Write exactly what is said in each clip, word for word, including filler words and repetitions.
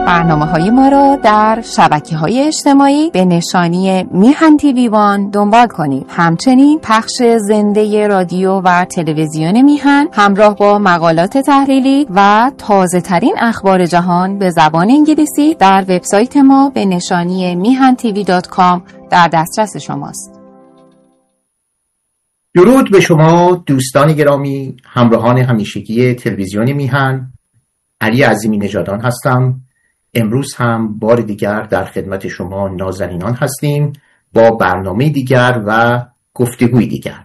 برنامه‌های ما رو در شبکه‌های اجتماعی به نشانی میهن تیوی وان دنبال کنید. همچنین پخش زنده رادیو و تلویزیون میهن همراه با مقالات تحلیلی و تازه‌ترین اخبار جهان به زبان انگلیسی در وبسایت ما به نشانی میهن تیوی دات کام در دسترس شماست. درود به شما دوستان گرامی، همراهان همیشگی تلویزیون میهن. علی عظیمی نژادان هستم. امروز هم بار دیگر در خدمت شما نازنینان هستیم با برنامه دیگر و گفتگوی دیگر.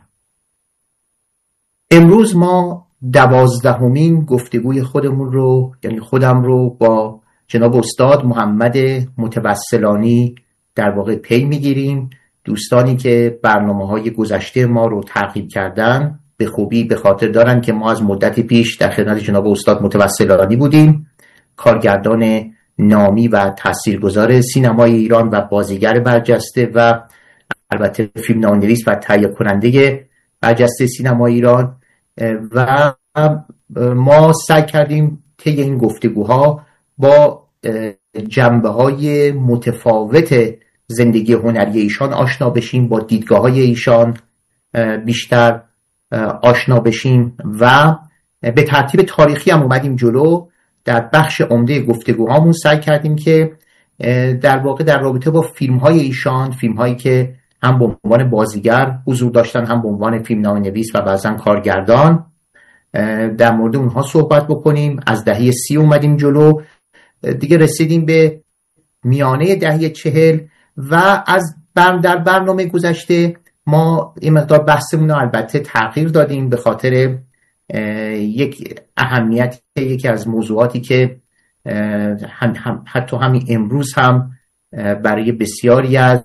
امروز ما دوازدهمین گفتگوی خودمون رو، یعنی خودم رو، با جناب استاد محمد متوسلانی در واقع پی میگیریم. دوستانی که برنامه‌های گذشته ما رو تعقیب کردن به خوبی به خاطر دارن که ما از مدتی پیش در خدمت جناب استاد متوسلانی بودیم، کارگردان نامی و تاثیرگذار سینمای ایران و بازیگر برجسته و البته فیلمنامه‌نویس و تهیه کننده برجسته سینمای ایران. و ما سعی کردیم طی این گفتگوها با جنبه‌های متفاوت زندگی هنری ایشان آشنا بشیم، با دیدگاه‌های ایشان بیشتر آشنا بشیم و به ترتیب تاریخی هم اومدیم جلو. در بخش عمده گفتگوهامون سعی کردیم که در واقع در رابطه با فیلم‌های ایشان، فیلم‌هایی که هم به عنوان بازیگر حضور داشتن، هم به عنوان فیلمنامه‌نویس و بعضاً کارگردان، در مورد اونها صحبت بکنیم. از دهه سی اومدیم جلو، دیگه رسیدیم به میانه دهه چهل و از در برنامه گذشته ما این مقدار بحثمون رو البته تغییر دادیم به خاطر یک اهمیت یکی از موضوعاتی که هم هم حتی همین امروز هم برای بسیاری از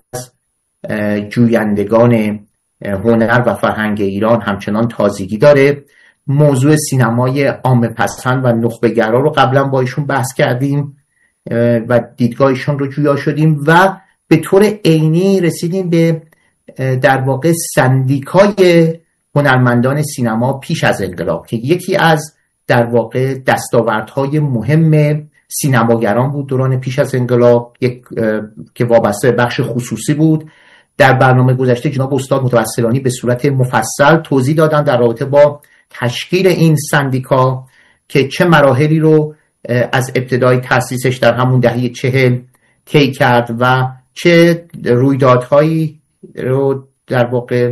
جویندگان هنر و فرهنگ ایران همچنان تازگی داره. موضوع سینمای عامه پسند و نخبه‌گرا رو قبلا با ایشون بحث کردیم و دیدگاهشون رو جویا شدیم و به طور عینی رسیدیم به در واقع سندیکای هنرمندان سینما پیش از انقلاب که یکی از در واقع دستاوردهای مهم سینماگران بود دوران پیش از انقلاب، یک که وابسته به بخش خصوصی بود. در برنامه گذشته جناب استاد متوسلانی به صورت مفصل توضیح دادن در رابطه با تشکیل این سندیکا که چه مراحلی رو از ابتدای تأسیسش در همون دهه چهل طی کرد و چه رویدادهایی رو در واقع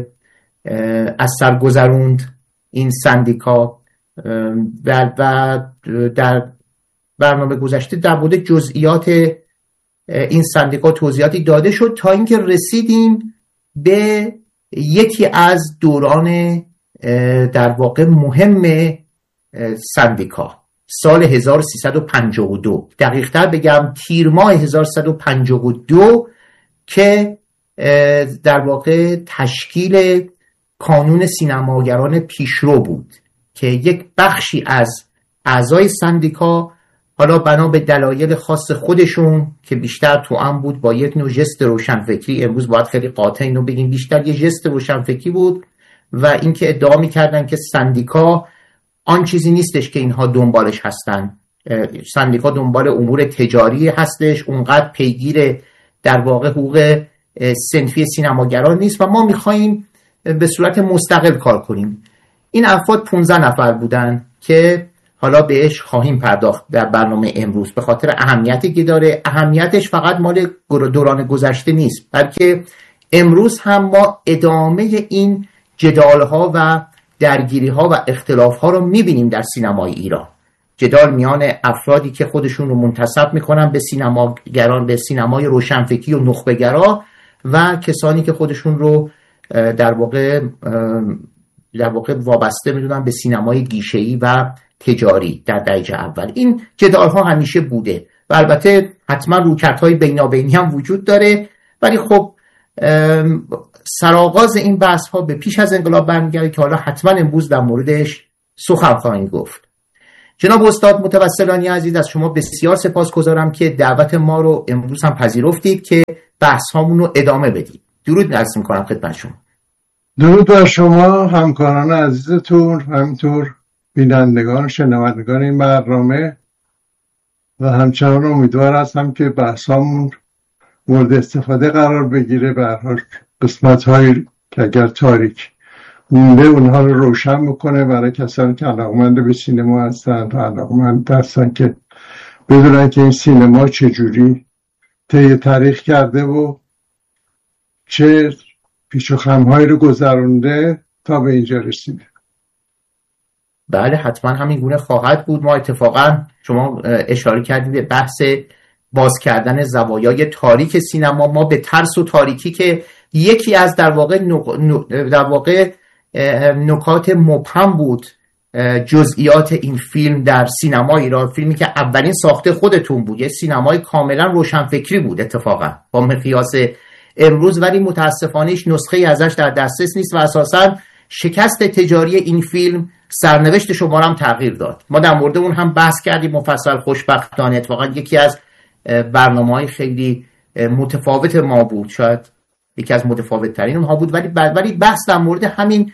از سر گذروند این سندیکا. و در برنامه گذشته در مورد جزئیات این سندیکا توضیحاتی داده شد تا اینکه رسیدیم به یکی از دوران در واقع مهم سندیکا، سال هزار و سیصد و پنجاه و دو، دقیق‌تر بگم تیر ماه هزار و سیصد و پنجاه و دو، که در واقع تشکیل کانون سینماگران پیشرو بود که یک بخشی از اعضای سندیکا، حالا بنا به دلایل خاص خودشون که بیشتر توأم بود با یک نوع ژست روشنفکری، امروز باید خیلی قاطع اینو بگیم بیشتر یه ژست روشنفکری بود و اینکه ادعا می‌کردن که سندیکا آن چیزی نیستش که اینها دنبالش هستن، سندیکا دنبال امور تجاری هستش، اونقدر پیگیر در واقع حقوق صنفی سینماگران نیست و ما می‌خوایم به صورت مستقل کار کنیم. این افراد پانزده نفر بودن که حالا بهش خواهیم پرداخت در برنامه امروز به خاطر اهمیتی که داره. اهمیتش فقط مال دوران گذشته نیست، بلکه امروز هم ما ادامه این جدال‌ها و درگیری‌ها و اختلاف‌ها رو می‌بینیم در سینمای ایران. جدال میان افرادی که خودشون رو منتسب می‌کنن به سینماگران، به سینمای روشنفکری و نخبه‌گرا، و کسانی که خودشون رو در واقع در واقع وابسته می‌دونن به سینمای گیشه‌ای و تجاری در درجه اول. این جدال‌ها همیشه بوده و البته حتما رویکردهای بینابینی هم وجود داره، ولی خب سرآغاز این بحث‌ها به پیش از انقلاب برمیگرده که حالا حتما امروز در موردش سخن خواهیم گفت. جناب استاد متوسلانی عزیز، از شما بسیار سپاسگزارم که دعوت ما رو امروز هم پذیرفتید که بحث‌هامون رو ادامه بدید. درود عرض می‌کنم خدمت شما. درود بر شما همکاران عزیزتون، همینطور بینندگان و شنوندگان این برنامه. و همچنان امیدوار هستم که بحثامون مورد استفاده قرار بگیره. به هر حال قسمت هایی که اگر تاریک مونده اونها رو روشن بکنه برای کسانی که علاقمند به سینما هستن و علاقمند هستن که بدونن که این سینما چجوری طی تاریخ کرده و چه پیچ و خم‌هایی رو گذرونده تا به اینجا رسیده. بله حتما همین گونه خواهد بود. ما اتفاقا شما اشاره کردید به بحث باز کردن زوایای تاریک سینما. ما به ترس و تاریکی که یکی از در واقع نق... در واقع نکات مبهم بود جزئیات این فیلم در سینما ایران، فیلمی که اولین ساخته خودتون بود، یه سینمای کاملا روشنفکری بود اتفاقا با مقیاس امروز، ولی متاسفانه هیچ نسخه‌ای ازش در دسترس نیست و اساساً شکست تجاری این فیلم سرنوشت شما هم تغییر داد. ما در مورد اون هم بحث کردیم مفصل. خوشبختانه اتفاقا یکی از برنامه‌های خیلی متفاوت ما بود، شاید یکی از متفاوت ترین اونها بود، ولی ولی بحث در مورد همین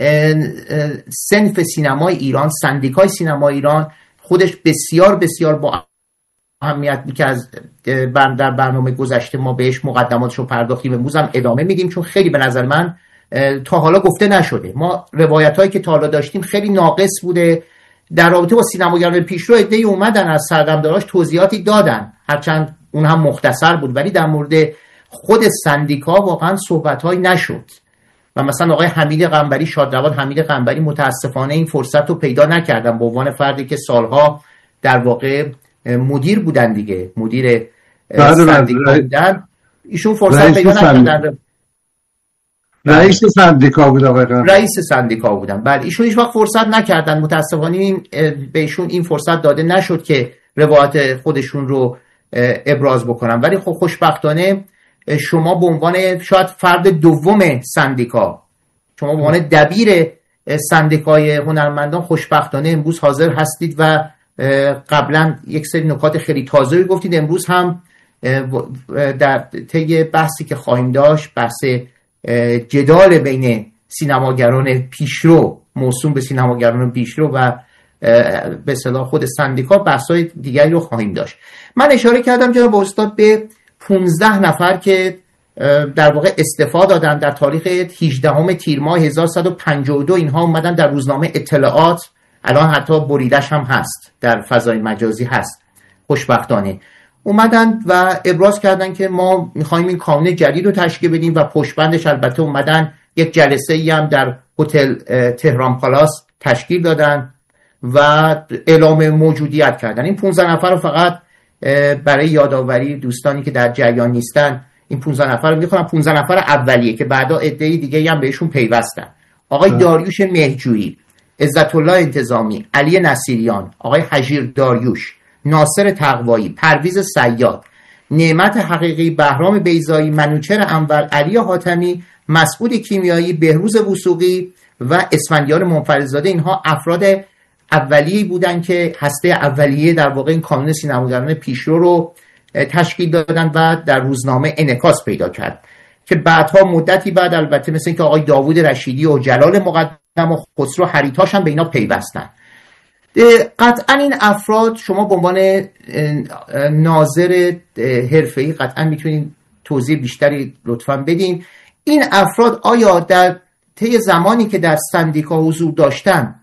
صنف سینمای ایران، سندیکای سینمای ایران خودش بسیار بسیار با اهمیت بود که از در برنامه گذشته ما بهش مقدماتش رو پرداختیم، امروز هم ادامه میدیم چون خیلی به نظر من تا حالا گفته نشده. ما روایتایی که تا حالا داشتیم خیلی ناقص بوده. در رابطه با سینماگران پیشرو عده‌ای اومدن از سردمداراش توضیحاتی دادن، هرچند اون هم مختصر بود، ولی در مورد خود سندیکا واقعا صحبت‌هایی نشد. و مثلا آقای حمید قنبری، شادروان حمید قنبری، متاسفانه این فرصت رو پیدا نکردن به عنوان فردی که سالها در واقع مدیر بودن دیگه، مدیر سندیکا بودن، ایشون فرصت پیدا نکردن. رئیس سندیکا بود آقای قنبری. رئیس سندیکا بودن. بله ایشون هیچ وقت فرصت نکردن، متاسفانه این به ایشون این فرصت داده نشد که روایت خودشون رو ابراز بکنن. ولی خب خوشبختانه شما به عنوان شاید فرد دوم سندیکا، شما به عنوان دبیر سندیکای هنرمندان خوشبختانه امروز حاضر هستید و قبلا یک سری نکات خیلی تازه‌ای گفتید. امروز هم در طی بحثی که خواهیم داشت، بحث جدال بین سینماگران پیشرو، موسوم به سینماگران پیشرو و به اصطلاح خود سندیکا، بحث‌های دیگری رو خواهیم داشت. من اشاره کردم جناب استاد به پانزده نفر که در واقع استعفا دادن در تاریخ هجدهم تیر ماه هزار و صد و پنجاه و دو. اینها اومدن در روزنامه اطلاعات، الان حتی بریدش هم هست در فضای مجازی هست، خوشبختانه اومدن و ابراز کردن که ما میخوایم این کانون جدید رو تشکیل بدیم و پشتبندش البته اومدن یک جلسه ای هم در هتل تهران پالاس تشکیل دادن و اعلام موجودیت کردن. این پانزده نفر رو فقط برای یادآوری دوستانی که در جریان نیستن، این پانزده نفر رو میخونم. پانزده نفر اولیه که بعدا عده‌ای دیگه هم بهشون پیوستن: آقای داریوش مهجویی، عزت الله انتظامی، علی نصیریان، آقای حجیر داریوش، ناصر تقوایی، پرویز صیاد، نعمت حقیقی، بهرام بیضایی، منوچهر انور، علی حاتمی، مسعود کیمیایی، بهروز وثوقی و اسفندیار منفردزاده. اینها افراد اولیه‌ای بودن که هسته اولیه در واقع این کانون سینماگران پیشرو رو تشکیل دادن و در روزنامه انعکاس پیدا کرد که بعدها مدتی بعد البته مثل اینکه آقای داوود رشیدی و جلال مقدم و خسرو حریتاش هم به اینا پیوستن. قطعا این افراد، شما به عنوان ناظر حرفه‌ای قطعا میتونید توضیح بیشتری لطفاً بدین. این افراد آیا در طی زمانی که در سندیکا حضور داشتن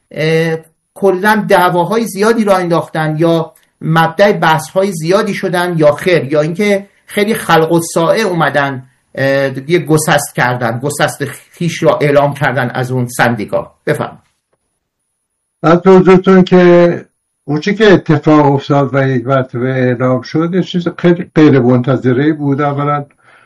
کلاً دعواهای زیادی را انداختن یا مبدأ بحث‌های زیادی شدن یا خیر، یا اینکه خیلی خلق الساعه اومدن یه گسست کردن، گسست خیش را اعلام کردن از اون سندیکا؟ بفرمایید. از حضورتون که اونچه که اتفاق افتاد و یک مرتبه اعلام شد یه چیز خیلی غیر منتظره بود. اولا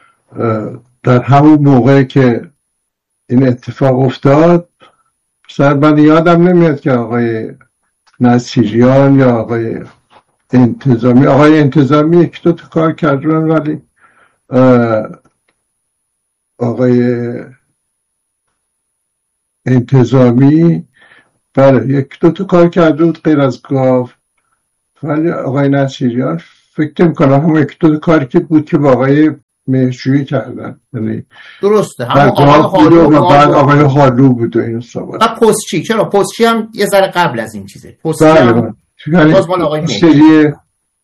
در همون موقع که این اتفاق افتاد، سر من یادم نمیاد که آقای نصیریان یا آقای انتظامی آقای انتظامی یک دو تا کار کردن، ولی آقای انتظامی بله یک دو تا کار کرده بود غیر از گاو، ولی آقای نصیریان فکر نمی‌کنم هم یک دو تا کاری که بود که با آقای مهجویی کردن. یعنی درسته، هم آقای حالو و بعد آقای حالو بود و این صحبت. و پستچی، چرا پستچی هم یه ذره قبل از این چیزه. پستچی هم باز مال آقای مهجویی.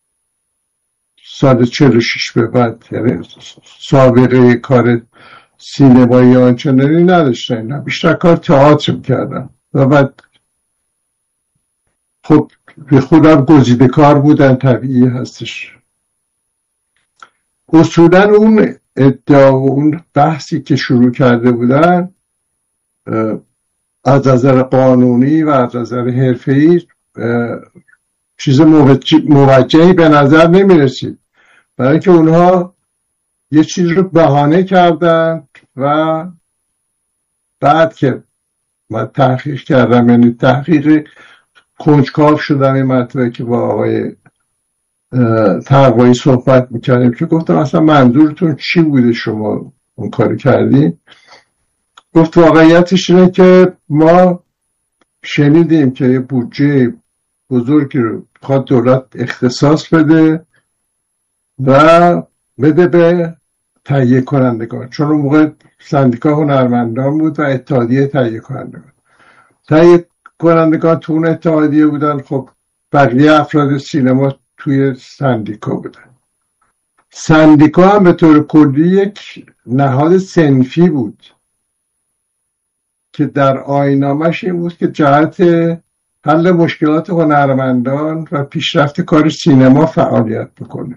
سال چهل و شش به بعد، یعنی سابقه کار سینمایی آنچنانی نداشتن، بیشتر کار تئاتر میکردن و بعد خب به خودم گزیده کار بودن، طبیعی هستش. اصولا اون ادعا و اون بحثی که شروع کرده بودن از نظر قانونی و از نظر حرفه‌ای چیز موجهی به نظر نمی رسید، برای که اونها یه چیز رو بهانه کردن و بعد که من تحقیق کردم، یعنی تحقیق کنجکاو شدم این مطلبه که با آقای تقوایی صحبت میکردیم که گفتم اصلا منظورتون چی بوده شما اون کاری کردی؟ گفت واقعیتش اینه که ما شنیدیم که یه بودجه بزرگی رو خواهد دولت اختصاص بده و بده به تهیه کنندگان، چون اون موقع سندیکا هنرمندان بود و اتحادیه تهیه کنندگان. تهیه کنندگان تو اون اتحادیه بودن، خب بقیه افراد سینما توی سندیکا بودن. سندیکا هم به طور کلی یک نهاد صنفی بود که در آیین‌نامه‌اش این بود که جهت حل مشکلات هنرمندان و پیشرفت کار سینما فعالیت بکنه.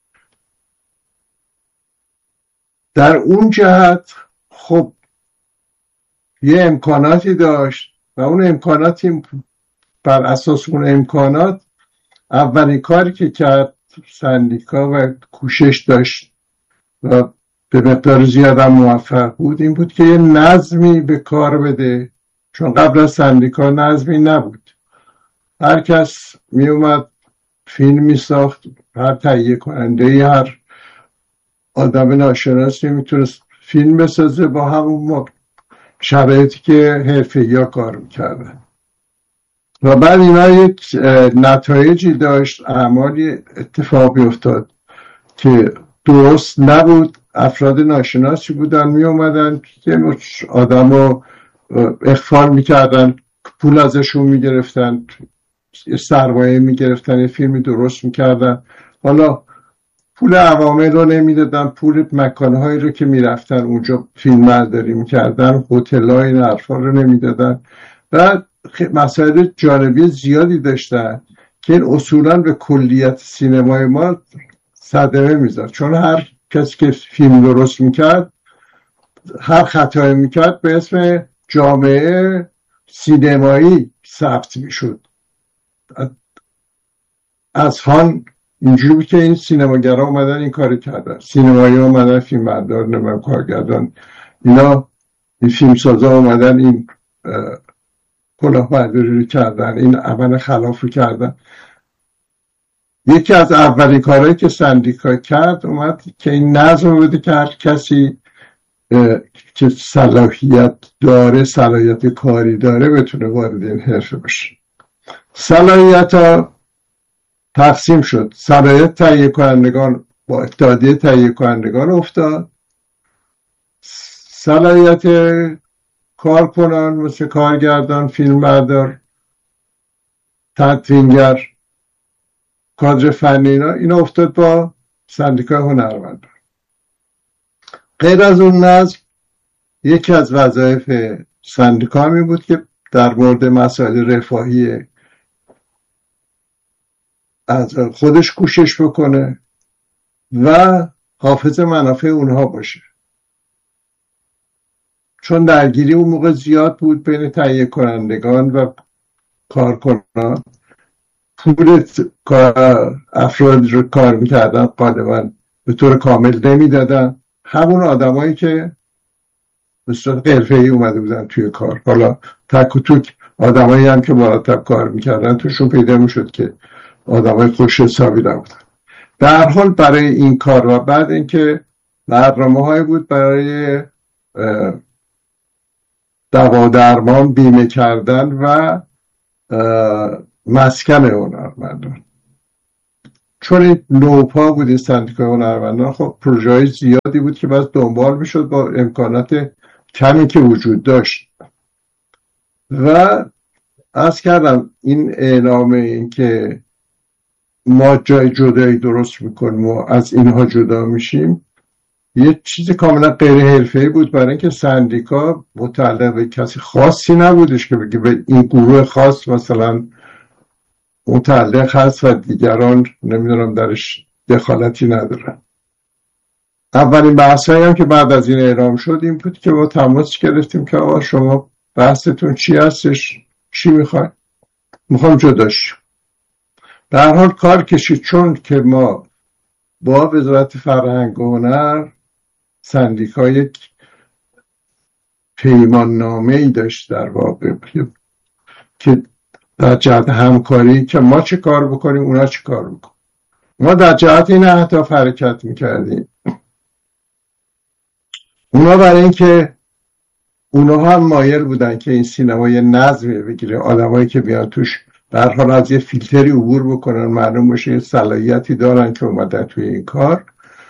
در اون جهت خب یه امکاناتی داشت و اون امکاناتی بر اساس اون امکانات اولین کاری که کرد سندیکا و کوشش داشت و به مقدار زیاد هم موفق بود این بود که یه نظمی به کار بده، چون قبل از سندیکا نظمی نبود. هر کس می اومد فیلم می ساخت، هر تهیه کننده هر آدم ناشناسی میتونست فیلم بسازه با همون شرایطی که حرفه‌ای‌ها کار میکردن و بعد اینا یک نتایجی داشت، اعمالی اتفاقی افتاد که درست نبود. افراد ناشناسی بودن، می اومدن یه آدم رو اخفال میکردن، پول ازشون میگرفتن، سرمایه میگرفتن، یه فیلمی درست میکردن، حالا پول عوامل رو نمیدادن، پول مکانهایی رو که میرفتن اونجا فیلم برداری میکردن، هتل‌های این حرفا رو نمیدادن. بعد مسائل جانبی زیادی داشتن که این اصولا به کلیت سینمای ما صدمه میزد، چون هر کسی که فیلم درست میکرد هر خطایی میکرد به اسم جامعه سینمایی ثبت میشد. از هان اینجوری بود که این سینماگرها اومدن این کاری کردن، سینمایی اومدن فیلم بردار نمیم کارگردان اینا، این فیلم سازا اومدن این کلاهبرداری رو کردن، این عمل خلاف رو کردن. یکی از اولین کارهایی که سندیکا کرد اومد که این نظم بده که هر کسی که صلاحیت داره، صلاحیت کاری داره، بتونه وارد این حرفه بشه. صلاحیت ها تقسیم شد. صلاحیت تهیه کنندگان با اتحادیه تهیه کنندگان افتاد، صلاحیت کارکنان مثل کارگردان، فیلم بردار، تدوینگر، کادر فنی، اینا اینا افتاد با سندیکای هنرمندان. غیر از اون نظم یکی از وظایف سندیکا می بود که در مورد مسائل رفاهی از خودش کوشش بکنه و حافظ منافع اونها باشه، چون درگیری اون موقع زیاد بود بین تهیه کنندگان و کارکنان. پول افراد رو کار میکردن غالبا به طور کامل نمیدادن، همون آدمایی که به صورت حرفه‌ای اومده بودن توی کار. حالا تک و توک آدمایی هم که مرتب کار میکردن توشون پیدا میشد که آدمای خوش حسابی نبودن. در حال برای این کار و بعد اینکه برنامه هایی بود برای دوا درمان، بیمه کردن و مسکن هنرمندان، چون این نوپا بود این سندیکای هنرمندان، خب پروژه های زیادی بود که باید دنبال میشد با امکانات کمی که وجود داشت. و از کردم این اعلام این که ما جای جدایی درست میکنیم و از اینها جدا میشیم یه چیز کاملا غیر حرفه‌ای بود، برای اینکه سندیکا متعلق به کسی خاصی نبودش که بگه به این گروه خاص مثلا متعلق هست و دیگران نمیدونم درش دخالتی ندارن. اولین بحثایی هم که بعد از این اعلام شد این بود که ما تماس گرفتیم که آقا شما بحثتون چی هستش، چی میخواید؟ میخوام جداش. به هر حال کار کشید، چون که ما با وزارت فرهنگ و هنر سندیکا یک پیمان نامه ای داشت در واقع که در جهت همکاری که ما چه کار بکنیم اونا چه کار بکنیم. ما در جهت این اهداف حرکت میکردیم. اونا برای اینکه اونا هم مایل بودن که این سینمای نظمی بگیره، آدمایی که بیان توش در حال از یه فیلتری عبور بکنن، معلوم باشه یه صلاحیتی دارن که اومدن توی این کار.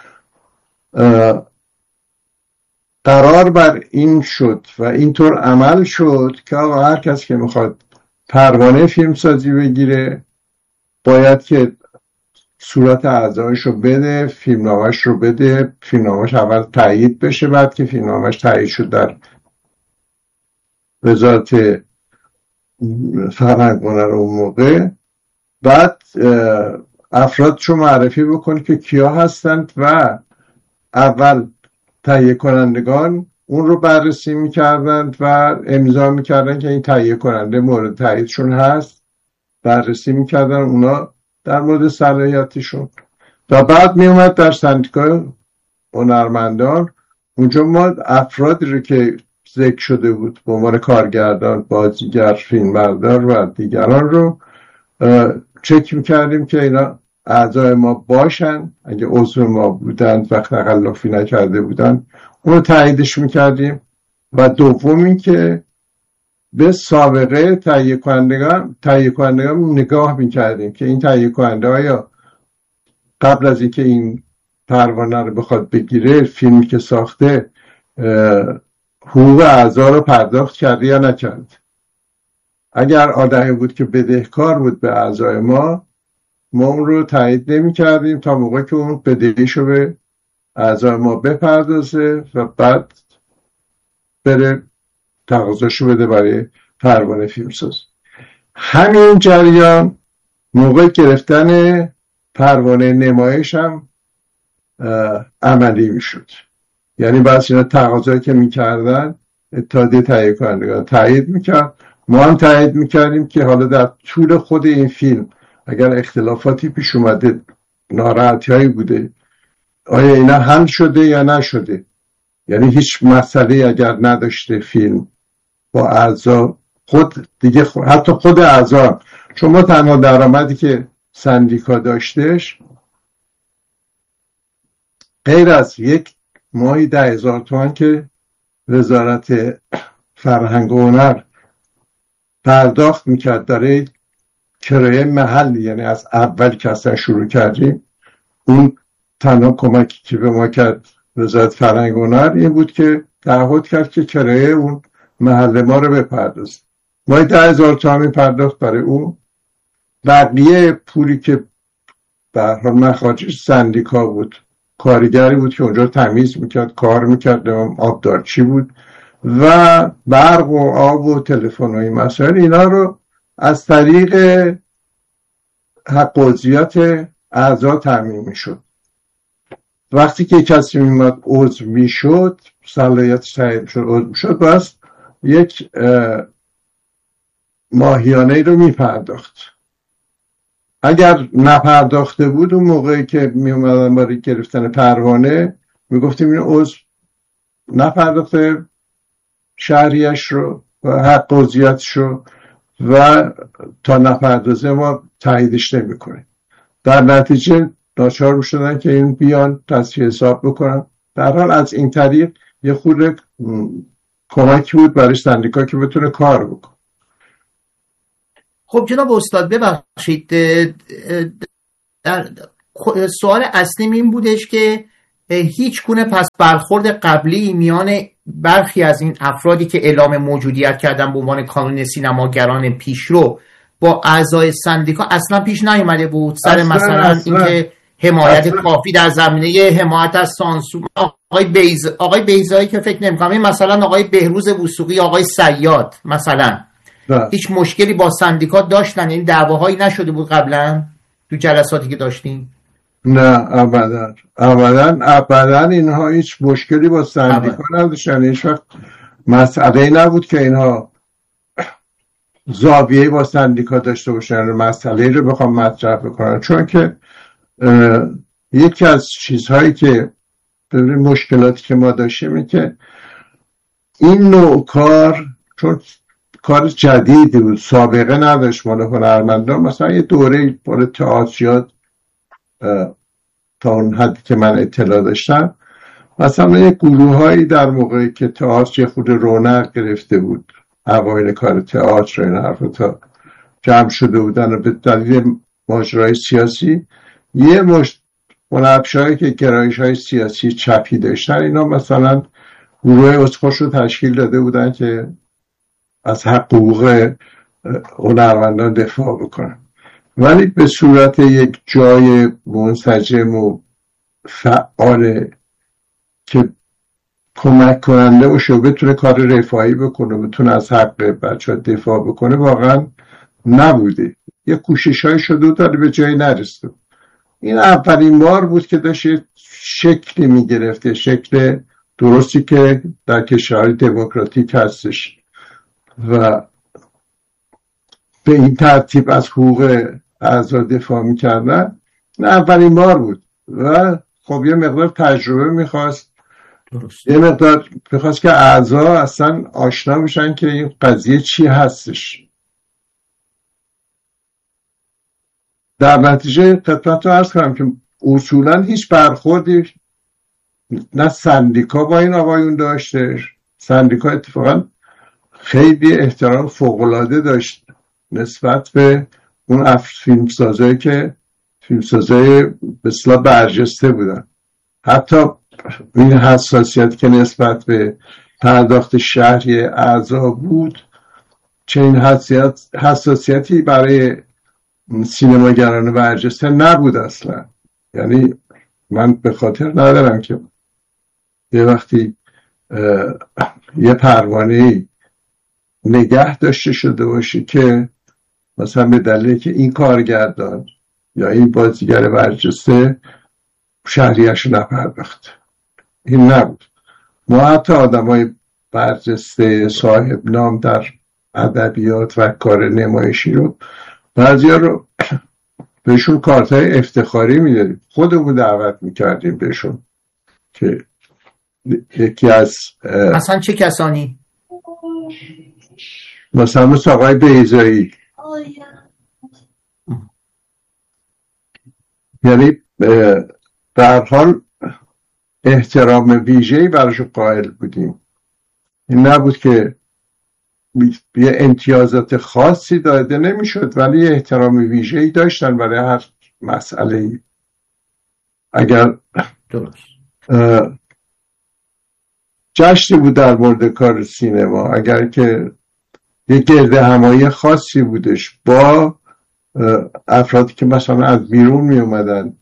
قرار بر این شد و اینطور عمل شد که آقا هر کس که میخواد پروانه فیلمسازی بگیره باید که صورت اعضایش رو بده، فیلمنامه‌اش رو بده، فیلمنامه‌اش اول تایید بشه، بعد که فیلمنامه‌اش تایید شد در وزارت فرهنگ و هنر اون موقع، بعد افرادشو معرفی بکن که کیا هستند و اول تهیه کنندگان اون رو بررسی میکردند و امضا میکردن که این تهیه کننده مورد تاییدشون هست، بررسی میکردن اونا در مورد صلاحیتشون و بعد میومد در سندیکای هنرمندان. اونجا ما افرادی رو که ذکر شده بود به عنوان کارگردان، بازیگر، فیلمبردار و دیگران رو چک میکردیم که اینا اعضای ما باشن، اگه عضو ما بودند و تخلفی نکرده بودند اون رو تاییدش میکردیم. و دومی که به سابقه تهیه کنندگان تهیه کنندگان نگاه میکردیم که این تهیه کننده آیا قبل از اینکه این پروانه رو بخواد بگیره فیلمی که ساخته حقوق اعضا رو پرداخت کرده یا نکرد. اگر آدمی بود که بدهکار بود به اعضای ما، ما اون رو تایید نمی کردیم تا موقع که اون بدهیشو به اعضای ما بپردازه و بعد بره تقاضاشو بده برای پروانه فیلمساز. همین جریان موقع گرفتن پروانه نمایش هم عملی می شد. یعنی بس اینا تقاضایی که میکردن اتحادیه تهیه کنندگان تایید میکرد، ما هم تایید میکردیم که حالا در طول خود این فیلم اگر اختلافاتی پیش اومده، ناراحتی هایی بوده، آیا اینا حل شده یا نشده. یعنی هیچ مسئله اگر نداشته فیلم با اعضا خود دیگه خود، حتی خود اعضا، چون ما تنها درآمدی که سندیکا داشتش غیر از یک ماهی ده هزار تومن که وزارت فرهنگ و هنر پرداخت میکرد داره کرایه محلی، یعنی از اول که اصلا شروع کردیم اون تنها کمکی که به ما کرد وزارت فرهنگ و هنر این بود که تعهد کرد که کرایه اون محل ما رو بپردازه. ما ده هزار تومن پرداخت برای اون. بقیه پولی که به هر حال مخارجش سندیکا بود، کارگری بود که اونجا تمیز میکرد، کار میکرد، آبدارچی بود و برق و آب و تلفن و این مسائل، اینا رو از طریق حق عضویت اعضا تامین میشد. وقتی که کسی میمد عضو میشد، صلاحیتش تایید شد، عضو میشد، بس یک ماهیانه رو میپرداخت. اگر نپرداخته بود اون موقعی که می اومدن برای گرفتن پروانه میگفتیم این عضو نپرداخته شهریش رو و حق عضویتش رو و تا نپردازه ما تاییدش نمی کنیم. در نتیجه ناچار می شدن که این بیان تصفیه حساب بکنن. در حال از این طریق یه خورده کمکی بود برای سندیکا که بتونه کار بکنه. خب جناب استاد ببخشید، در سوال اصلیم این بودش که هیچ گونه پس برخورد قبلی میان برخی از این افرادی که اعلام موجودیت کردن به عنوان کانون سینماگران پیشرو با اعضای سندیکا اصلا پیش نیومده بود سر اصلا مثلا اصلا. اینکه حمایت اصلا. کافی در زمینه حمایت از سانسور آقای بیز آقای بیزایی که فکر نمی‌کنم مثلا آقای بهروز وثوقی آقای صیاد مثلا ده. هیچ مشکلی با سندیکات داشتن؟ این دعواهایی نشده بود قبلا تو جلساتی که داشتیم؟ نه ابدا ابدا ابدا اینها هیچ مشکلی با سندیکا نداشتن. هیچ وقت مسئله نبود که اینها زاویه با سندیکا داشته باشن مسئله رو بخوام مطرح بکنن، چون که یکی از چیزهایی که مشکلاتی که ما داشتیم این که این نوع کار چون کار جدیدی بود، سابقه نداشت مال هنرمندان. مثلا یه دوره مال تئاتریات تا اون حدی که من اطلاع داشتم، مثلا یه گروه هایی در موقعی که تئاتر خود رونق گرفته بود، اوایل کار تئاتر این حرف تا جمع شده بودن و به دلیل ماجرای سیاسی یه مشت منبشایی که گرایش های سیاسی چپی داشتن، اینا مثلا گروه اسخوش رو تشکیل داده بودن که از حقوق هنرمندان دفاع بکنن، ولی به صورت یک جای منسجم و فعال که کمک کننده باشه و بتونه کار رفاهی بکنه و بتونه از حق بچه ها دفاع بکنه واقعا نبوده. یه کوشش های شده داره به جایی نرسید. این اولین بار بود که داشت شکلی میگرفته، شکل درستی که در کشورهای دموکراتیک هستش و به این ترتیب از حقوق اعضا دفاع میکردن. نه اولین بار بود و خب یه مقدار تجربه میخواست، یه مقدار میخواست که اعضا اصلا آشنا بشن که این قضیه چی هستش. در نتیجه خدمت رو عرض کنم که اصولا هیچ برخوردی نه سندیکا با این آقایون داشته. سندیکا اتفاقا خیلی احترام فوق‌العاده داشت نسبت به اون فیلمسازایی که فیلمسازای به اصطلاح برجسته بودن. حتی این حساسیت که نسبت به پرداخت شهری اعضا بود، چه این حساسیت حساسیتی برای سینماگران برجسته نبود اصلا. یعنی من به خاطر ندارم که یه وقتی یه پروانه نگه داشته شده باشه که مثلا به دلیل که این کارگردان یا این بازیگر برجسته شهریه‌اش نپرداخت. این نبود. ما حتی آدمای برجسته صاحب نام در ادبیات و کار نمایشی رو بعضیا رو بهشون کارتای افتخاری میدادیم، خودمون دعوت میکردیم بهشون که یکی از مثلا چه کسانی؟ مثلا مثل آقای بیزایی، یعنی در حال احترام ویژه‌ای براشون قائل بودیم. این نبود که یه امتیازات خاصی داده نمیشد، ولی احترام ویژه‌ای داشتن برای هر مسئله‌ای. اگر جشنی بود در مورد کار سینما، اگر که یه گرد همایی خاصی بودش با افرادی که مثلا از بیرون می اومدن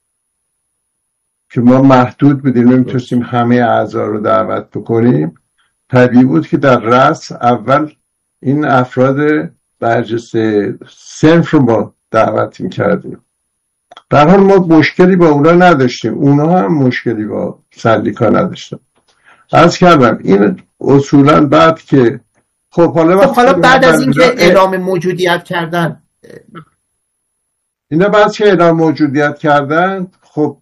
که ما محدود بودیم نمیتونستیم همه اعضا رو دعوت بکنیم، طبیعی بود که در رأس اول این افراد برجسته صنف رو ما دعوت میکردیم. در حال ما مشکلی با اونا نداشتیم، اونا هم مشکلی با سندیکا نداشتن. عرض کردم این اصولا بعد که خب حالا خب حالا بعد از اینکه اعلام موجودیت کردن اینا بعد که اعلام موجودیت کردن خب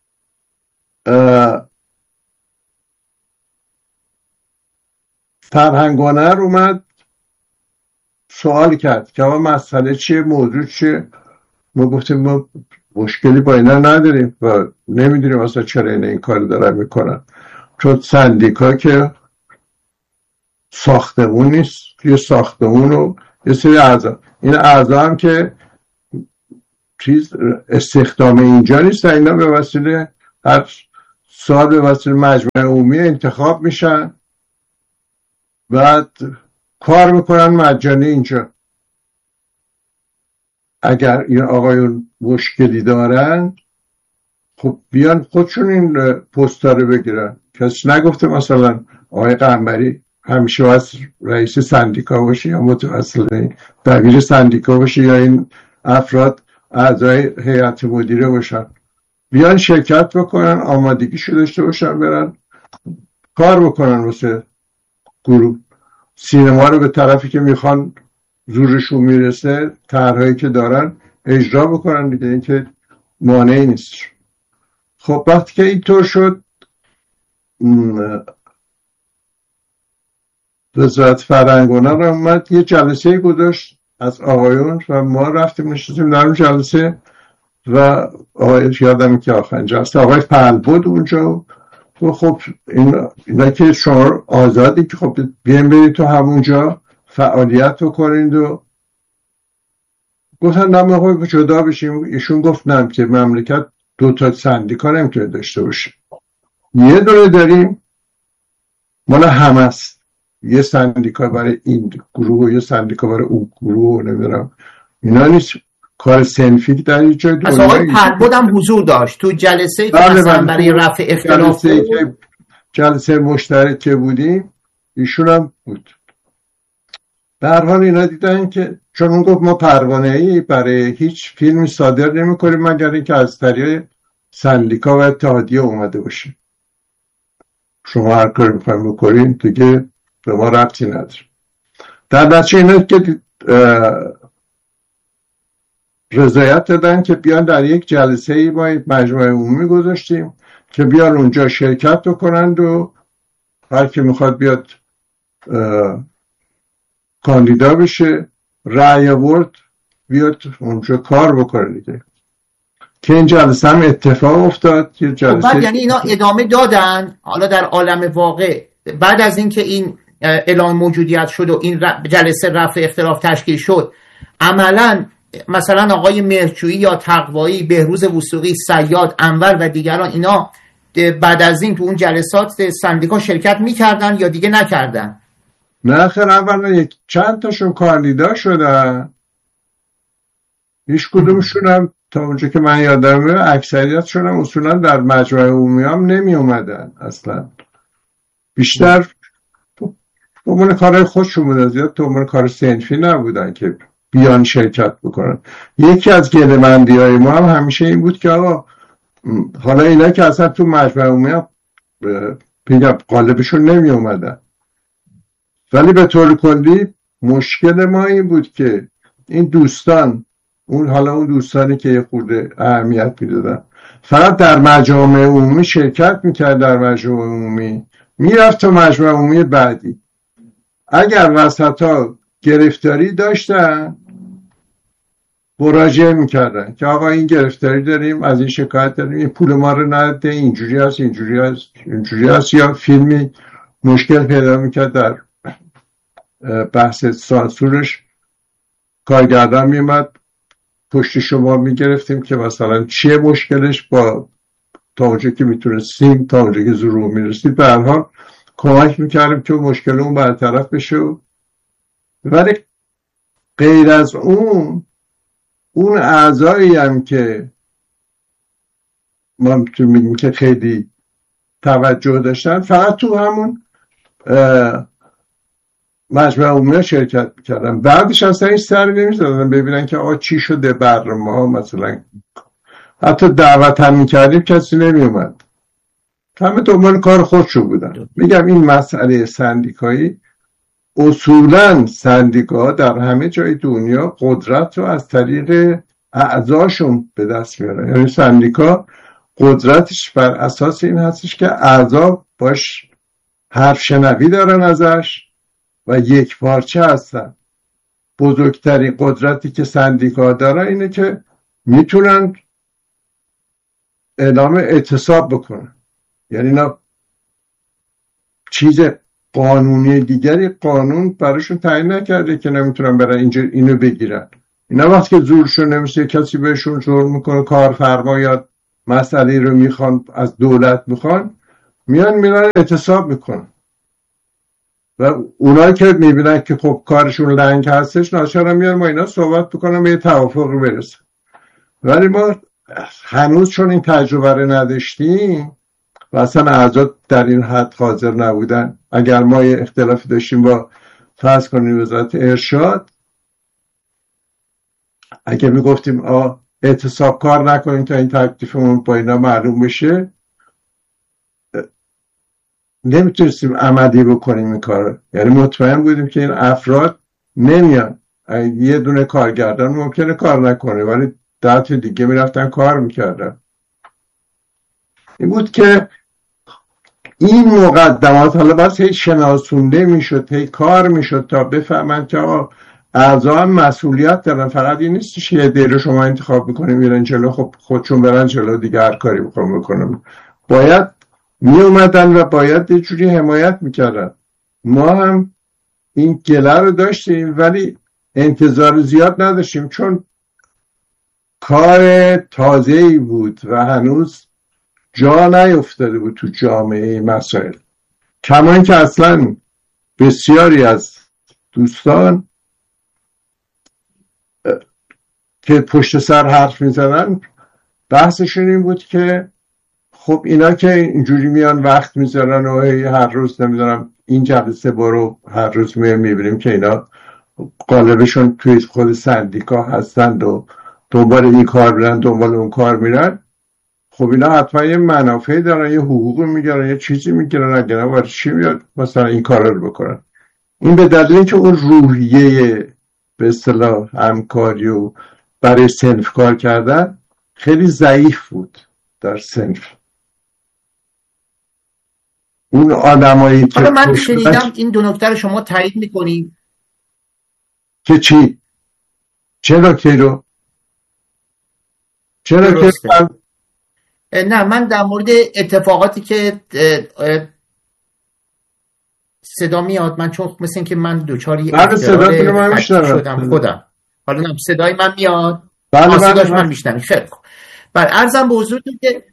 فرهنگ هنر اومد سوال کرد که اما مسئله چیه، موضوع چیه. ما گفتیم ما مشکلی با اینا نداریم و نمیدونیم اصلا چرا اینا این کار دارن میکنن، چون سندیکا که ساختمون نیست، یه ساختمون رو یه سری اعضا، این اعضا هم که چیز استخدام اینجا نیست، اینا به وسیله هر سال به وسیله مجمع عمومی انتخاب میشن بعد کار میکنن مجانی اینجا. اگر این آقایون مشکلی دارن خب بیان خودشون این پستا رو بگیرن. کسی نگفته مثلا آقای قنبری همیشه از رئیس سندیکا باشه یا متوسل دبیر سندیکا باشه یا این افراد اعضای هیئت مدیره باشن. بیان شرکت بکنن، آمادگیشو داشته باشن، برن کار بکنن واسه گروه. سینما رو به طرفی که میخوان زورشون میرسه، طرحایی که دارن اجرا بکنن دیگه، این که مانعی نیست. خب وقتی که اینطور شد وزارت فرهنگ رو اومد یه جلسه گذاشت از آقایون و ما رفتیم نشستیم در اون جلسه و آقای یادم که آخرین جلسه آقای پهل بود اونجا و خب این اینا که شما آزادی که خب بیاین برید تو همونجا فعالیت بکنید و گفتن نه ما خب جدا بشیم. ایشون گفت نه که مملکت دو تا سندیکا نمیتونه داشته باشه، یه دونه داریم مال همه است، یه سندیکا برای این گروه و یه سندیکا برای اون گروه، نمیدونم اینا نیست، کار صنفی در اینجا. از آقای پربود هم حضور داشت تو جلسه که مثلا برای رفع اختلاف جلسه که جلسه مشترک که بودیم ایشون هم بود. به هر حال اینا دیدن که چون اون گفت ما پروانه‌ای برای هیچ فیلمی صادر نمی‌کنیم مگر اینکه از طریق سندیکا و اتحادیه اومده باشه. شما هر کاری می‌خواید بکنین دیگه به ما ربطی نداره. در نتیجه اینا که رضایت دادن که بیان در یک جلسه‌ای با مجمع عمومی گذاشتیم که بیان اونجا شرکت بکنند و هر کی میخواد بیاد کاندیدا بشه، رأی آورد بیاد اونجا کار بکنه دیگه. که این جلسه هم اتفاق افتاد. یه جلسه بعد یعنی اینا ادامه دادن. حالا در عالم واقع بعد از اینکه این اعلام موجودیت شد و این جلسه رفع اختلاف تشکیل شد، عملاً مثلا آقای مهرجویی یا تقوایی، بهروز وثوقی، صیاد، انور و دیگران اینا بعد از این تو اون جلسات سندیکا شرکت میکردن یا دیگه نکردن؟ نه خیر، اولا یک چند تاشون کاندیدا شدن، هیچ کدومشون هم تا اونجا که من یادمه اکثریتشون هم اصولا در مجمع عمومی هم نمی اومدن اصلا، بیشتر تو من کارهای خودشون بودن، زیاد تو من کار صنفی نبودن که بیان شرکت بکنن. یکی از گله‌مندی های ما هم همیشه این بود که آقا حالا اینا که اصلا تو مجمع عمومی هم پیگم قالبشون نمی اومدن، ولی به طور کلی مشکل ما این بود که این دوستان، اون حالا اون دوستانی که یه خورده اهمیت میدادن، فقط در مجامع عمومی شرکت میکرد، در مجمع عمومی میرفت تا مجمع عمومی بعدی. اگر وسطا گرفتاری داشتن مراجعه میکردن که آقا این گرفتاری داریم، از این شکایت داریم، این پول ما رو نده، اینجوری هست اینجوری هست اینجوری هست، یا فیلمی مشکل پیدا میکرد در بحث سانسورش، کارگردان میمد پشت شما میگرفتیم که مثلا چیه مشکلش، با تا اونجا که میتونستیم تا اونجا که ضرور میرسید به هر حال کمک میکردیم که مشکل اون برطرف بشه. ولی غیر از اون اون اعضایی هم که ما میگیم که خیلی توجه داشتن فقط تو همون مجمع عمومی شرکت میکردن، بعدش اصلا این سر نمیزدن ببینن که آقا چی شده برنامه ها، مثلا حتی دعوت هم میکردیم کسی نمیومد، همه دنبال کار خودشون بودن. میگم این مسئله سندیکایی، اصولا سندیکا در همه جای دنیا قدرت رو از طریق اعضاشون به دست میارن، یعنی سندیکا قدرتش بر اساس این هستش که اعضا باش حرف شنوی دارن ازش و یک پارچه هستن. بزرگترین قدرتی که سندیکا دارن اینه که میتونن اعلام اعتصاب بکنن، یعنی اینا چیز قانونی دیگری قانون براشون تعیین نکرده که نمیتونن برن اینجا اینو بگیرن. اینا وقتی که زورشون نمیشه کسی بهشون زور میکنه، کارفرما یا مسئله رو میخوان از دولت میخوان، میان میرن اعتصاب میکنن. و اونایی که میبینن که خب کارشون لنگ هستش ناچارن میان ما اینا صحبت بکنم به یه توافق برسن. ولی ما هنوز چون این تجربه رو نداشتیم و اصلا اعضا در این حد حاضر نبودن، اگر ما یه اختلافی داشتیم با فرض کنیم وزارت ارشاد، اگه میگفتیم آه اعتصاب کار نکنیم تا این تکلیفمون با اینا معلوم بشه، نمیتونستیم عملی بکنیم این کار. یعنی مطمئن بودیم که این افراد نمیان. یه دونه کارگردان ممکنه کار نکنه ولی ده تا دیگه میرفتن کار میکردن. این بود که این مقدمات حالا بس هی شناسونده میشد، هی کار میشد تا بفهمن که اعضا هم مسئولیت دارن. فقط این نیستش که یه دیره شما انتخاب بکنیم میرن جلو، خب خودشون برن جلو دیگه هر کاری بخوام بکنم. باید می اومدن و باید یه جوری حمایت میکردن. ما هم این گله رو داشتیم ولی انتظار زیاد نداشتیم چون کار تازه‌ای بود و هنوز جا نیفتاده بود تو جامعه مسائل. کما اینکه اصلا بسیاری از دوستان که پشت سر حرف میزنن بحثشون این بود که خب اینا که اینجوری میان وقت میذارن و هر روز نمیدونم این جلسه برو، هر روز میان میبینیم که اینا غالبشون توی خود سندیکا هستند و دنبال این کار میرن دنبال اون کار میرن. خب اینا حتما یه منافعی دارن، یه حقوقی میگیرن، یه چیزی میگیرن، اگه نه برای چی میاد مثلا این کار رو بکنن. این به دلیل اینکه اون روحیه به اصطلاح همکاری و برای صنف کار کردن خیلی ضعیف بود در صنف. اون آدمایی که حالا من شنیدم این دو نکته رو شما تایید میکنید که چی؟ چه نکته رو؟ چه نکته رو؟ نه من در مورد اتفاقاتی که صدا میاد، من چون مثل این که من دوچاری اختلال شدم خودم. حالا نه صدای من میاد؟ بله صداش من میشنم. خیلی خوب. بله عرضم به حضورتون که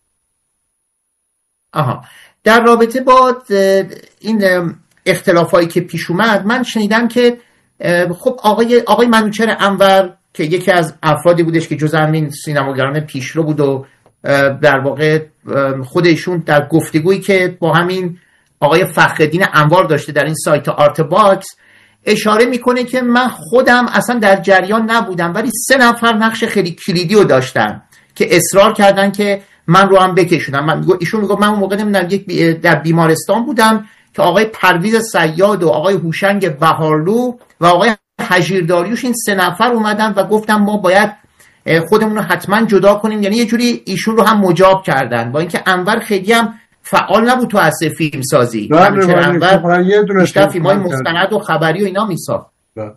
آها در رابطه با این اختلافایی که پیش اومد، من شنیدم که خب آقای آقای منوچهر انور که یکی از افرادی بودش که جزء همین سینماگران پیشرو بود و در واقع خودشون در گفتگویی که با همین آقای فخرالدین انوار داشته در این سایت آرت باکس اشاره میکنه که من خودم اصلا در جریان نبودم ولی سه نفر نقش خیلی کلیدی رو داشتن که اصرار کردن که من رو هم بکشونم. من ایشون میگه من اون موقع نمیدونم یک در بیمارستان بودم که آقای پرویز صیاد و آقای هوشنگ بهارلو و آقای حجیر داریوش این سه نفر اومدن و گفتن ما باید خودمون رو حتما جدا کنیم. یعنی یه جوری ایشون رو هم مجاب کردن با اینکه انور خیلی هم فعال نبود تو اصل فیلم سازی. انور بیشتر فیلم‌های مستند و خبری و اینا میساخت.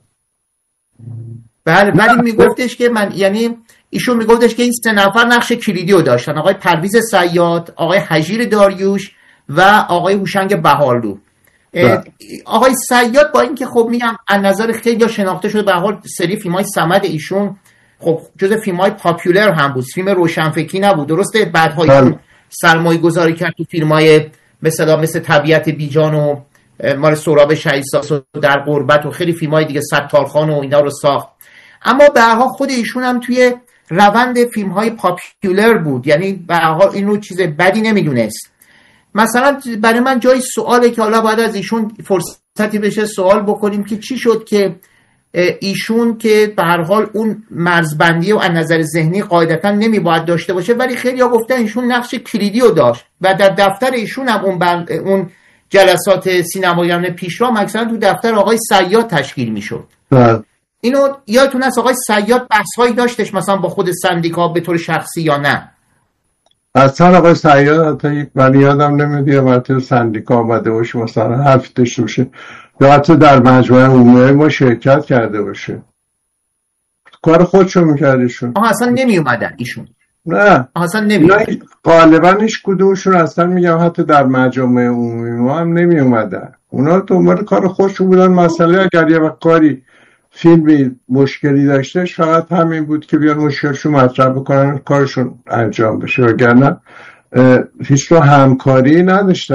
بله ولی میگفتش که من یعنی ایشون میگفتش که این سه نفر نقش کلیدی رو داشتن، آقای پرویز صیاد، آقای حجیر داریوش و آقای هوشنگ بهارلو. آقای صیاد با اینکه خب میگم از نظر خیلی شناخته شده، به هر حال سری فیلم‌های صمد ایشون خب جزء فیلم‌های پاپولر هم بود، فیلم روشنفکری نبود. درسته بعدها ایشون سرمایه گذاری کرد تو فیلم‌های مثلا مثل طبیعت بیجان و مال سهراب شهیدساز و در غربت و خیلی فیلم‌های دیگه، ستارخان و اینا رو ساخت. اما به هر حال خود ایشون هم توی روند فیلم‌های پاپولر بود، یعنی به هر حال این رو چیز بدی نمیدونست. مثلا برای من جای سواله که حالا باید از ایشون فرصتی بشه سوال بکنیم که چی شد که ایشون که به هر حال اون مرزبندی و از نظر ذهنی قاعدتا نمیباید داشته باشه ولی خیلی‌ها گفتن ایشون نقش کلیدی رو داشت و در دفتر ایشون هم اون بند اون جلسات سینمایان پیشرو مثلا تو دفتر آقای صیاد تشکیل میشد. اینو یادتون هست آقای صیاد بحث‌هایی داشتش مثلا با خود سندیکا به طور شخصی یا نه؟ اصلا آقای صیاد حتی من یادم نمیاد یه مرتبه سندیکا آمده باشه مثلا حرف داشته باشه یا حتی در مجمع عمومی ما شرکت کرده باشه. کار خودشون میکردشون. آها اصلا نمی اومدن ایشون؟ نه اصلا نمی اومدن. غالبا هیچ کدومشون اصلا میگم حتی در مجمع عمومی ما هم نمی اومدن. اونا دنبال کار خودشون بودن. مسئله اگر یه کاری فیلمی مشکلی داشتش فقط همین بود که بیان مشکلشون مطرح بکنن کارشون انجام بشه، وگرنه هیچ رو همکاری نداشتن.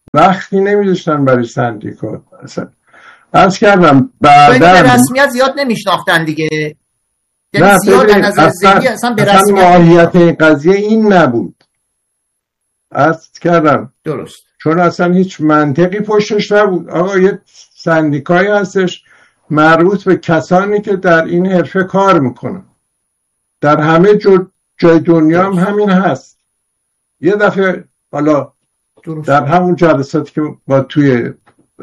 وقتی نمیذاشتن برای سندیکا. اصلا عرض کردم بعداً به رسمیت زیاد نمیشناختن دیگه، نه زیاد ببین نظر اصلا, ذهنی اصلا به اصلا رسمیت ماهیت این قضیه این نبود. عرض کردم درست، چون اصلا هیچ منطقی پشتش نبود. آقا یه سندیکایی هستش مربوط به کسانی که در این حرفه کار میکنن، در همه جای دنیا هم همین هست. یه دفعه حالا درست. در همون جلساتی که با توی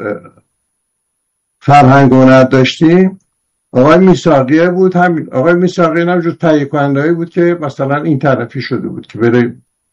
فرهنگ و هنر داشتیم، آقای میثاقیه بود، همین آقای میثاقیه هم جز تهیه کننده‌ای بود که مثلا این طرفی شده بود که بره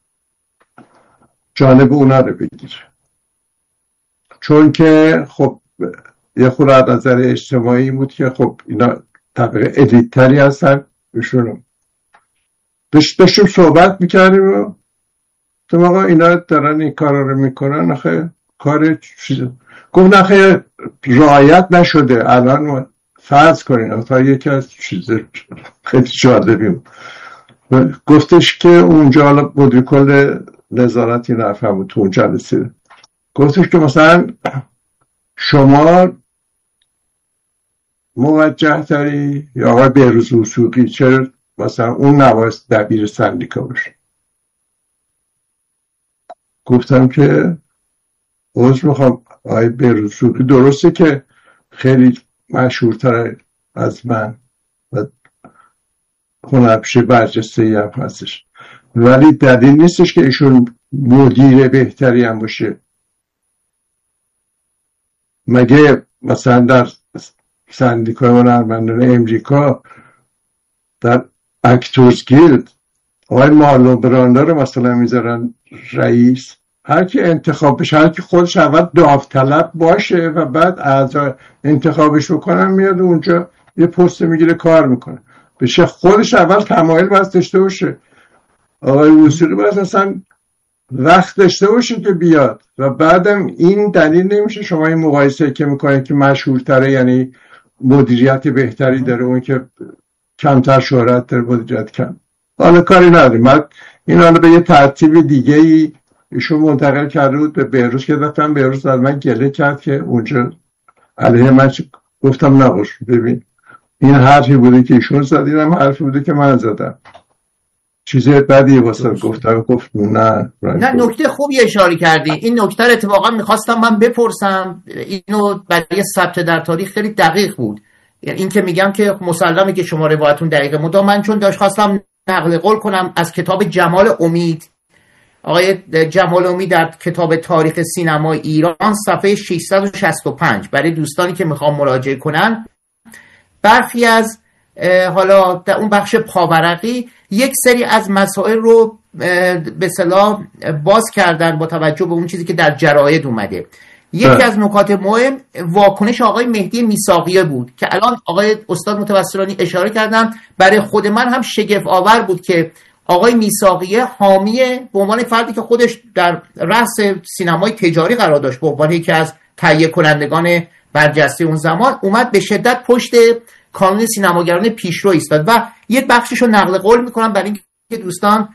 جانب اونا رو بگیره، چون که خب یه خورده از نظر اجتماعی بود که خب اینا طبقه الیت‌تری هستن. بهشون بهشون صحبت میکردیم و تو آقا اینا دارن این کار رو میکنن، نخه کار چیز گفت نخه رعایت نشده. الان فرض کنین تا یکی از چیز خیلی جالبی بود، گفتش که اونجا مدیر کل نظارت این حرف هم بود تو اون جلسه، گفتش که مثلا شما موجه تری یا آقای بهروز وثوقی چرا مثلا اون نواست دبیر سندیکا باشه؟ گفتم که عذر میخوام آقای بهروز وثوقی درسته که خیلی مشهورتر از من و هنرپیشه برجسته‌ای هم هستش، ولی دلیل نیستش که ایشون مدیر بهتری هم باشه. مگه مثلا در سندیکای هنرمندان امریکا در اکتورز گیلد آقای مارلون براندو رو مثلا میذارن رئیس، هر کی انتخاب بشه، هر کی خودش اول داوطلب باشه و بعد اعضا انتخابش بکنن میاد اونجا یه پست میگیره کار میکنه، بشه خودش اول تمایل باید داشته باشه. آقای وثوقی باید اصلا وقت داشته باشه که بیاد و بعدم این دلیل نمیشه شما این مقایسه که میکنید که مشهورتره یعنی مدیریت بهتری داره، اون که کمتر شهرت داره مدیریت کم. حالا کاری نداریم. من این حالا به یه ترتیب دیگه ای ایشون منتقل کرده بود به بهروز که دفترم بهروز از من گله کرد که اونجا علیه من گفتم نباش، ببین این حرفی بوده که ایشون زدین، هم حرفی بوده که من زدم، چیزی بدی واسه گفتم. گفت نه نه نکته خوبی اشاره کردی. این نکته رو اتفاقا میخواستم من بپرسم، اینو برای ثبت در تاریخ خیلی دقیق بود. این که میگم که مسلمه که شما روایتون دقیقه، مدام من چون داشت خواستم نقل قول کنم از کتاب جمال امید، آقای جمال امید در کتاب تاریخ سینما ایران صفحه ششصد و شصت و پنج، برای دوستانی که میخوام مراجعه کنن، برخی از حالا در اون بخش پاورقی یک سری از مسائل رو به اصطلاح باز کردن با توجه به اون چیزی که در جراید اومده. یکی از نکات مهم واکنش آقای مهدی میثاقیه بود که الان آقای استاد متوسلانی اشاره کردن. برای خود من هم شگفت آور بود که آقای میثاقیه حامی به عنوان فردی که خودش در رأس سینمای تجاری قرار داشت، به عنوان یکی از تهیه کنندگان برجسته اون زمان، اومد به شدت پشت کانون سینماگران پیشرو ایستاد. و یه بخشش رو نقل قول میکنم برای اینکه دوستان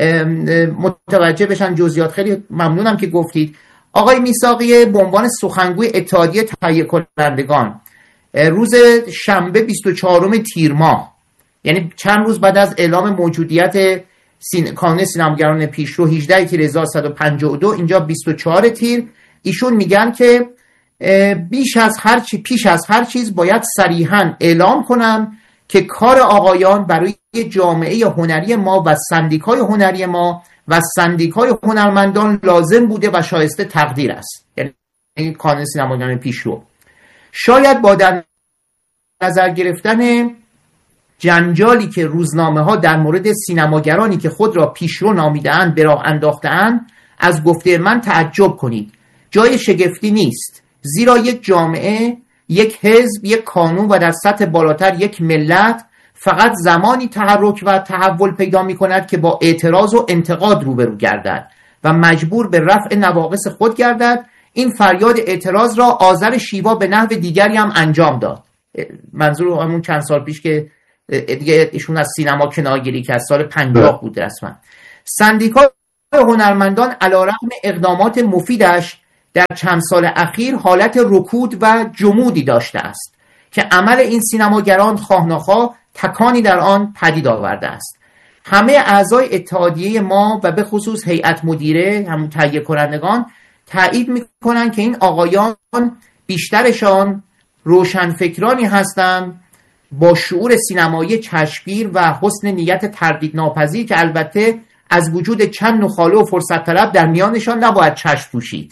متوجه بشن جزئیات. خیلی ممنونم که گفتید. آقای میثاقیه به عنوان سخنگوی اتحادیه تهیه کنندگان روز شنبه بیست و چهارم تیر ماه، یعنی چند روز بعد از اعلام موجودیت سین... کانون سینماگران پیشرو هجده تیر هزار و صد و پنجاه و دو، اینجا بیست و چهار تیر، ایشون میگن که بیش از هر چی پیش از هر چیز باید صریحاً اعلام کنم که کار آقایان برای جامعه هنری ما و سندیکای هنری ما و سندیکای هنرمندان لازم بوده و شایسته تقدیر است. یعنی این کانون سینماگران پیشرو شاید با در نظر گرفتن جنجالی که روزنامه ها در مورد سینماگرانی که خود را پیشرو نامیده‌اند به راه انداخته‌اند از گفته من تعجب کنید. جای شگفتی نیست، زیرا یک جامعه، یک حزب، یک کانون و در سطح بالاتر یک ملت فقط زمانی تحرک و تحول پیدا می کند که با اعتراض و انتقاد روبرو گردد و مجبور به رفع نواقص خود گردد. این فریاد اعتراض را آذر شیوا به نحو دیگری هم انجام داد. منظور همون چند سال پیش که دیگه ایشون از سینما کنارگیری که از سال پنجاه بود رسما. سندیکای هنرمندان علیرغم اقدامات مفیدش در چند سال اخیر حالت رکود و جمودی داشته است که عمل این سینماگران خواه ناخواه تکانی در آن پدید آورده است. همه اعضای اتحادیه ما و به خصوص هیئت مدیره، همون تهیه کنندگان، تایید میکنن که این آقایان بیشترشان روشنفکرانی هستند با شعور سینمایی چشمگیر و حسن نیت تردید ناپذیر که البته از وجود چند نخاله و فرصت طلب در میانشان نباید چشم پوشید.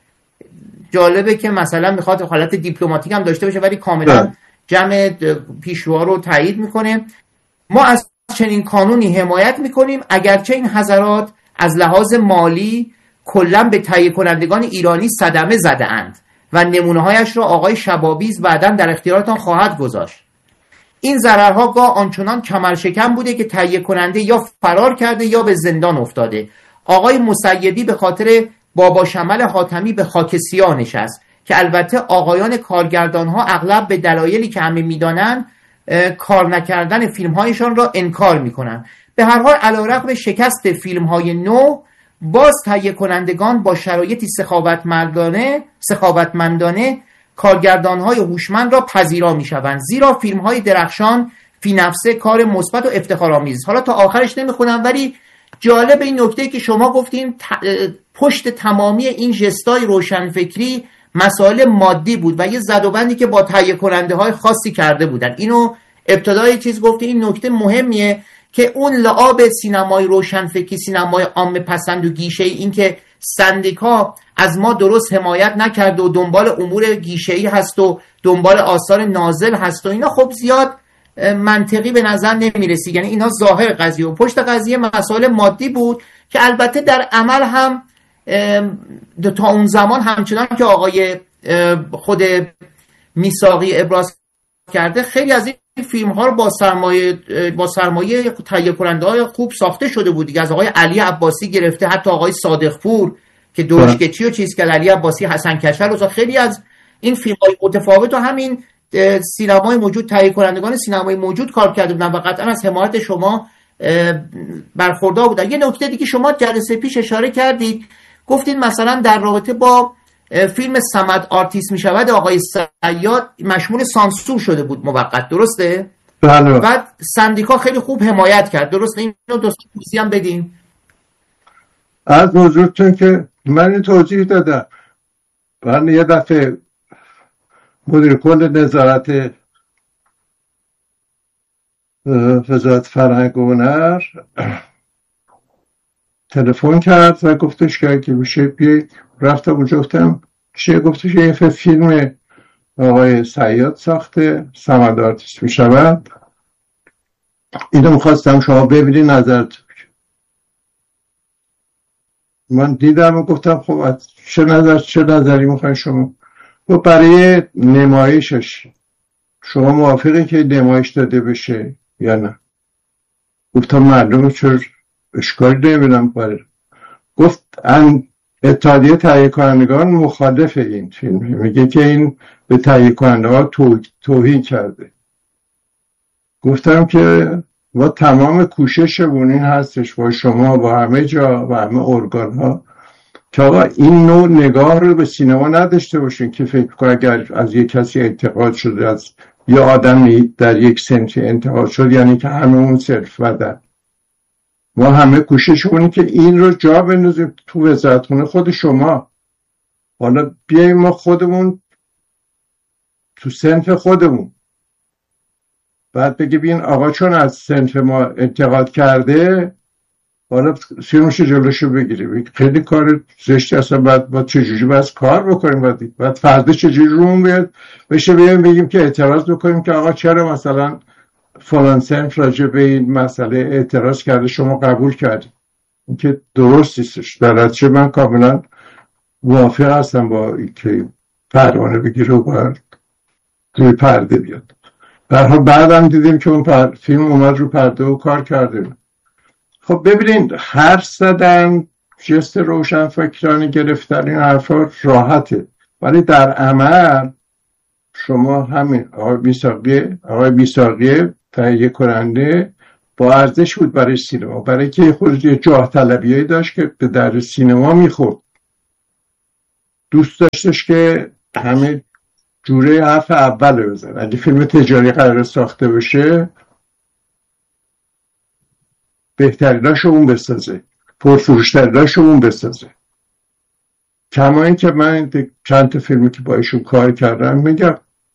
جالبه که مثلا میخواد حالت دیپلماتیک هم داشته باشه ولی کاملا جمع پیشروها رو تایید میکنه. ما از چنین قانونی حمایت میکنیم اگرچه این حضرات از لحاظ مالی کلا به تهیه کنندگان ایرانی صدمه زده اند و نمونه هایش را آقای شبابیز بعداً در اختیارتان خواهد گذاشت. این ضررها گاه آنچنان کمرشکن بوده که تهیه کننده یا فرار کرده یا به زندان افتاده. آقای مسیدی به خاطر بابا شمل حاتمی به خاک سیاه نشست که البته آقایان کارگردان ها اغلب به دلایلی که همه میدانند کار نکردن فیلم هایشان را انکار میکنند. به هر حال علیرغم شکست فیلم های نو، باز تهیه کنندگان با شرایطی سخاوتمندانه سخاوتمندانه کارگردان های هوشمند را پذیرا میشوند، زیرا فیلم های درخشان فی نفسه کار مثبت و افتخارآمیز. حالا تا آخرش نمیخونم ولی جالب این نکته که شما گفتین پشت تمامی این ژستای روشنفکری مسائل مادی بود و یه زدوبندی که با تهیه کننده های خاصی کرده بودن. اینو ابتدای چیز گفته، این نکته مهمیه که اون لعاب سینمای روشنفکری، سینمای عامه پسند و گیشه‌ای، این که سندیکا از ما درست حمایت نکرده و دنبال امور گیشه‌ای هست و دنبال آثار نازل هست و اینا، خب زیاد منطقی به نظر نمیرسی. یعنی اینا ظاهر قضیه و پشت قضیه مسائل مادی بود که البته در عمل هم تا اون زمان همچنان که آقای خود میثاقی ابراز کرده، خیلی از این فیلم ها رو با سرمایه با سرمایه تهیه کننده های خوب ساخته شده بود دیگه. از آقای علی عباسی گرفته حتی آقای صادق پور که دوشکچی و چیز که علی عباسی، حسن کشور و خیلی از این فیلم های متفاوت و همین سینمای موجود، تهیه کنندگان سینمای موجود کار کرده بودن و قطعا از حمایت شما برخوردار بودن. یه نکته دیگه شما جلسه پیش اشاره کردید، گفتید مثلا در رابطه با فیلم صمد آرتیست می شود آقای صیاد مشمول سانسور شده بود موقت، درسته؟ بله. بعد سندیکا خیلی خوب حمایت کرد، درسته؟ این رو دوست توضیح هم بدین. از موضوعتون که من توضیح دادم. من یه دفعه مدیر کل نظارت وزارت فرهنگ و هنر تلفن کرد و گفتش که اگه میشه بیایید. رفتم اونجا گفتم چیه؟ گفتش یه فیلم آقای صیاد ساخته، صمد آرتیست می شود، اینو میخواستم شما ببینی نظرت. من دیدم و گفتم خب چه نظر چه نظری میخواین شما؟ و برای نمایشش شما موافقی که نمایش داده بشه یا نه؟ گفتم معلومه، چرا اشکالی نمیدم برای. گفت ان اتحادیه تهیه کنندگان مخالف این فیلم، میگه که این به تهیه کننده ها توهین کرده. گفتم که با تمام کوششمون این هستش با شما با همه جا و همه ارگان ها که آقا این نوع نگاه رو به سینما نداشته باشین که فکر کنه اگر از یک کسی انتقاد شده، از یه آدمی در یک سنفی انتقاد شد یعنی که همه اون صرف بدن. ما همه کوششمونه که این رو جا بندازیم تو وزارتخونه خود شما. حالا بیاییم ما خودمون تو صنف خودمون بعد بگی بین آقا چون از صنف ما انتقاد کرده حالا فیلمش جلوشو بگیریم. خیلی کار زشتی اصلا. بعد با چجوری باید کار بکنیم، بعد بعد فردا چجوری رومون بیاد بشه بیایم بگیم که اعتراض بکنیم که آقا چرا مثلا فلان صنف راجع به این مسئله اعتراض کرده شما قبول کردید. این که درست نیستش. در نتیجه من کاملا موافق هستم با اینکه پروانه بگیره و باید روی پرده بیاد. در حال بعدم دیدیم که اون پر... فیلم اومد رو پرده و کار کرده. خب ببینید حرف زدن، جست روشن فکرانی گرفتن، این حرفا راحته، ولی در عمل شما همین آقای میثاقی آقای میثاقی تهیه کننده با ارزش بود برای سینما، برای که خود یه جاه طلبیایی داشت که به در سینما میخورد. دوست داشتش که همه جوره حرف اول بزن. اگه فیلم تجاری قرار ساخته بشه بهتریناشو اون بسازه، پرفروشتریناشو اون بسازه. کما این که من چند تا فیلمی که با ایشون کار کردم میگم